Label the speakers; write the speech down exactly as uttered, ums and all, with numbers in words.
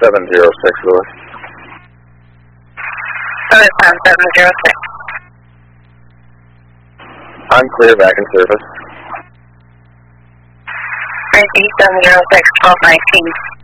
Speaker 1: seven zero six, Louis.
Speaker 2: Louis, Climb seven zero six.
Speaker 1: I'm clear, back in service.
Speaker 2: Tracy, seven zero six, twelve nineteen.